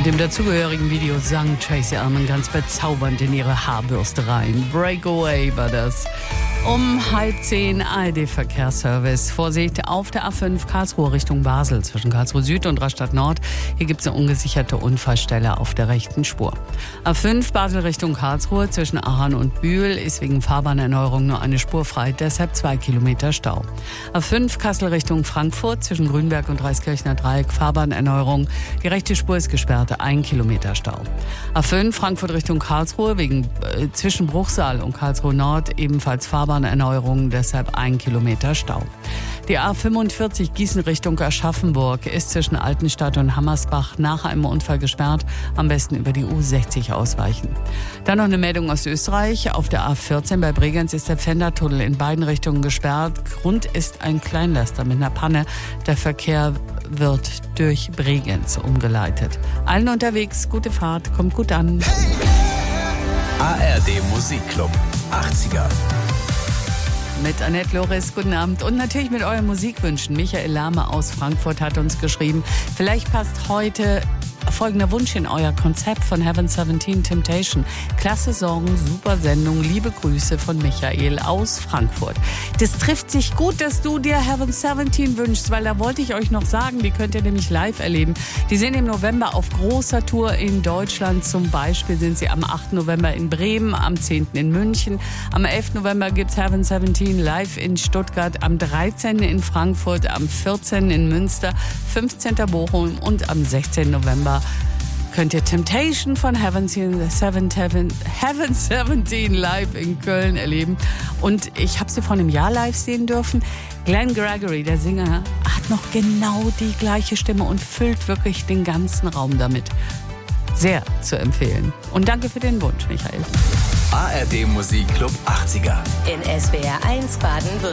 Und im dazugehörigen Video sang Tracy Ullman ganz bezaubernd in ihre Haarbürste rein. Breakaway war das. Um 9:30 ARD-Verkehrsservice. Vorsicht auf der A5 Karlsruhe Richtung Basel zwischen Karlsruhe Süd und Rastatt Nord. Hier gibt es eine ungesicherte Unfallstelle auf der rechten Spur. A5 Basel Richtung Karlsruhe zwischen Aachen und Bühl ist wegen Fahrbahnerneuerung nur eine Spur frei, deshalb 2 Kilometer Stau. A5 Kassel Richtung Frankfurt zwischen Grünberg und Reiskirchner Dreieck Fahrbahnerneuerung. Die rechte Spur ist gesperrt, 1 Kilometer Stau. A5 Frankfurt Richtung Karlsruhe wegen zwischen Bruchsal und Karlsruhe Nord ebenfalls Fahrbahnerneuerung, deshalb 1 Kilometer Stau. Die A45 Gießen Richtung Aschaffenburg ist zwischen Altenstadt und Hammersbach nach einem Unfall gesperrt. Am besten über die U60 ausweichen. Dann noch eine Meldung aus Österreich. Auf der A14 bei Bregenz ist der Pfändertunnel in beiden Richtungen gesperrt. Grund ist ein Kleinlaster mit einer Panne. Der Verkehr wird durch Bregenz umgeleitet. Allen unterwegs, gute Fahrt, kommt gut an. ARD Musikclub 80er. Mit Annette Loris, guten Abend. Und natürlich mit euren Musikwünschen. Michael Lahme aus Frankfurt hat uns geschrieben, vielleicht passt heute folgender Wunsch in euer Konzept von Heaven 17 Temptation. Klasse Song, super Sendung, liebe Grüße von Michael aus Frankfurt. Das trifft sich gut, dass du dir Heaven 17 wünschst, weil da wollte ich euch noch sagen, die könnt ihr nämlich live erleben. Die sind im November auf großer Tour in Deutschland. Zum Beispiel sind sie am 8. November in Bremen, am 10. in München. Am 11. November gibt's Heaven 17 live in Stuttgart, am 13. in Frankfurt, am 14. in Münster, 15. Bochum und am 16. November könnt ihr Temptation von Heaven 17 live in Köln erleben. Und ich habe sie vor einem Jahr live sehen dürfen. Glenn Gregory, der Sänger, hat noch genau die gleiche Stimme und füllt wirklich den ganzen Raum damit. Sehr zu empfehlen. Und danke für den Wunsch, Michael. ARD Musikclub 80er. In SWR 1 Baden-Württemberg.